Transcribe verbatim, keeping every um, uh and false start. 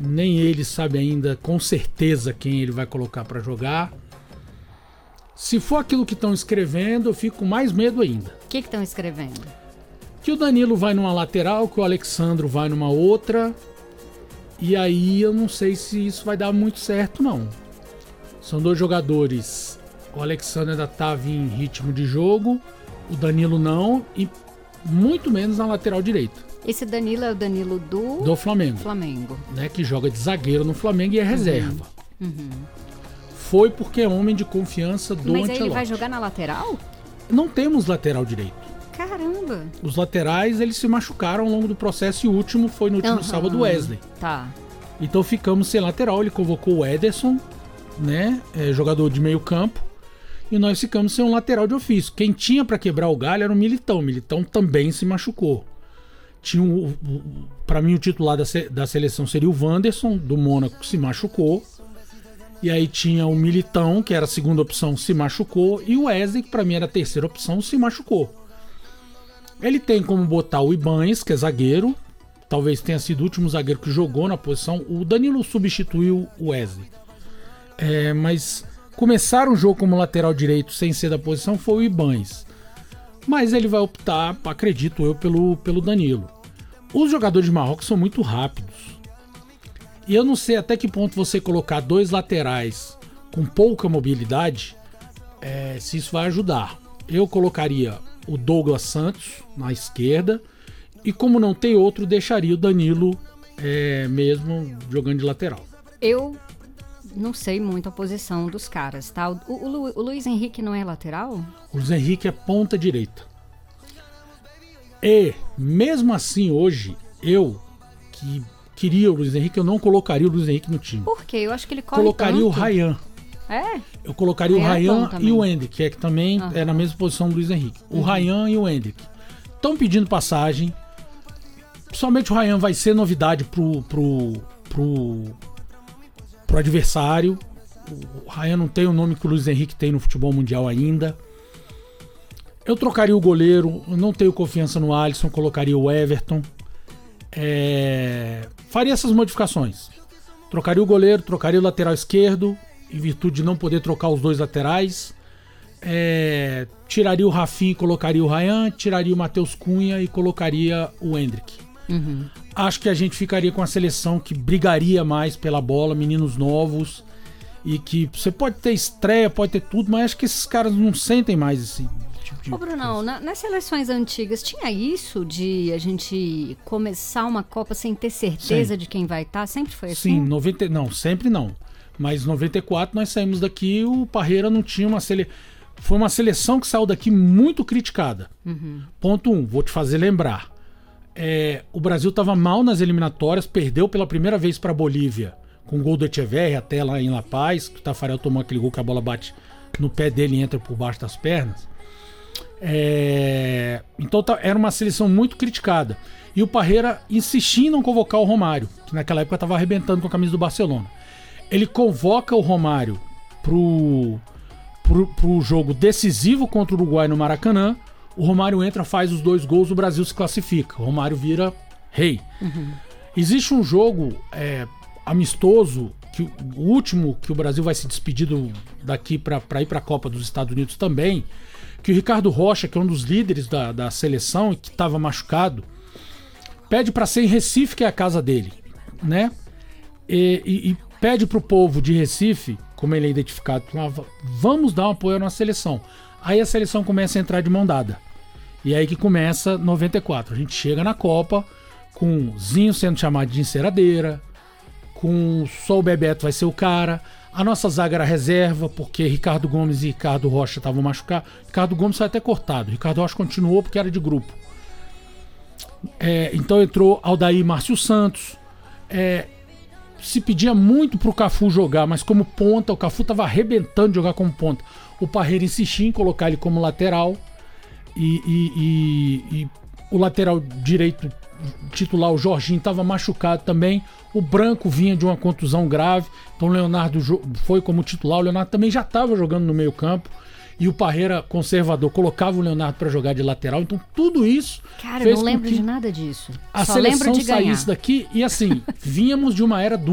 nem ele sabe ainda com certeza quem ele vai colocar para jogar. Se for aquilo que estão escrevendo, eu fico com mais medo ainda. O que estão escrevendo? Que o Danilo vai numa lateral, que o Alexandro vai numa outra. E aí eu não sei se isso vai dar muito certo, não. São dois jogadores. O Alexandre ainda estava em ritmo de jogo, o Danilo não, e muito menos na lateral direita. Esse Danilo é o Danilo do... Do Flamengo. Flamengo. Né, que joga de zagueiro no Flamengo e é reserva. Uhum. Uhum. Foi porque é homem de confiança do Ancelotti. Mas aí ele vai jogar na lateral? Não temos lateral direito. Caramba! Os laterais, eles se machucaram ao longo do processo e o último foi no último uhum. sábado, o Wesley. Tá. Então ficamos sem lateral, ele convocou o Ederson, né, é, jogador de meio campo, e nós ficamos sem um lateral de ofício. Quem tinha para quebrar o galho era o Militão. O Militão também se machucou. Tinha um, um, para mim o titular da, se, da seleção seria o Wanderson, do Mônaco, que se machucou. E aí tinha o Militão, que era a segunda opção, se machucou. E o Wesley, que para mim era a terceira opção, se machucou. Ele tem como botar o Ibanez, que é zagueiro. Talvez tenha sido o último zagueiro que jogou na posição. O Danilo substituiu o Wesley. É, mas começar um jogo como lateral direito sem ser da posição foi o Ibanez. Mas ele vai optar, acredito eu, pelo, pelo Danilo. Os jogadores de Marrocos são muito rápidos. E eu não sei até que ponto você colocar dois laterais com pouca mobilidade, é, se isso vai ajudar. Eu colocaria o Douglas Santos na esquerda e, como não tem outro, deixaria o Danilo é, mesmo jogando de lateral. Eu não sei muito a posição dos caras, tá? O, o, Lu, o Luiz Henrique não é lateral? O Luiz Henrique é ponta direita. E, mesmo assim, hoje, eu que queria o Luiz Henrique, eu não colocaria o Luiz Henrique no time. Por quê? Eu acho que ele corre Colocaria tanto. o Ryan. É? Eu colocaria Ryan o Ryan é e o Endrick, que é que também uhum. é na mesma posição do Luiz Henrique. O uhum. Ryan e o Endrick estão pedindo passagem. Somente o Ryan vai ser novidade pro, pro, pro, pro adversário. O Ryan não tem o nome que o Luiz Henrique tem no futebol mundial ainda. Eu trocaria o goleiro, eu não tenho confiança no Alisson, colocaria o Everton. É... Faria essas modificações. Trocaria o goleiro, trocaria o lateral esquerdo, em virtude de não poder trocar os dois laterais. É... Tiraria o Rafinha e colocaria o Ryan, tiraria o Matheus Cunha e colocaria o Endrick. Uhum. Acho que a gente ficaria com a seleção que brigaria mais pela bola, meninos novos, e que você pode ter estreia, pode ter tudo, mas acho que esses caras não sentem mais esse tipo de... Ô Brunão, na, nas seleções antigas tinha isso de a gente começar uma Copa sem ter certeza Sim. de quem vai estar? Sempre foi assim? Sim, noventa, não, sempre não. Mas em noventa e quatro nós saímos daqui, o Parreira não tinha uma seleção. Foi uma seleção que saiu daqui muito criticada. Uhum. Ponto um, vou te fazer lembrar. É, o Brasil estava mal nas eliminatórias, perdeu pela primeira vez para a Bolívia, com o gol do Echeverri até lá em La Paz, que o Tafarel tomou aquele gol que a bola bate no pé dele e entra por baixo das pernas. É, então tá, era uma seleção muito criticada. E o Parreira insistia em não convocar o Romário, que naquela época estava arrebentando com a camisa do Barcelona. Ele convoca o Romário pro, pro, pro jogo decisivo contra o Uruguai no Maracanã. O Romário entra, faz os dois gols, o Brasil se classifica. O Romário vira rei. Uhum. Existe um jogo é, amistoso, que o último que o Brasil vai se despedir do, daqui para ir para a Copa dos Estados Unidos também, que o Ricardo Rocha, que é um dos líderes da, da seleção e que estava machucado, pede para ser em Recife, que é a casa dele, né? E, e, e pede para o povo de Recife, como ele é identificado, vamos dar um apoio à nossa seleção. Aí a seleção começa a entrar de mão dada. E aí que começa noventa e quatro. A gente chega na Copa com Zinho sendo chamado de enceradeira, com só o Bebeto vai ser o cara. A nossa zaga era reserva, porque Ricardo Gomes e Ricardo Rocha estavam machucados. Ricardo Gomes foi até cortado. Ricardo Rocha continuou porque era de grupo. É, então entrou Aldair e Márcio Santos. É, se pedia muito pro Cafu jogar, mas como ponta, o Cafu estava arrebentando de jogar como ponta. O Parreira insistia em colocar ele como lateral. E, e, e, e o lateral direito titular, o Jorginho, estava machucado também. O Branco vinha de uma contusão grave. Então o Leonardo foi como titular. O Leonardo também já estava jogando no meio campo. E o Parreira, conservador, colocava o Leonardo para jogar de lateral. Então tudo isso... Cara, eu não lembro de nada disso. A Só seleção lembro de ganhar. saísse daqui e assim, vínhamos de uma era do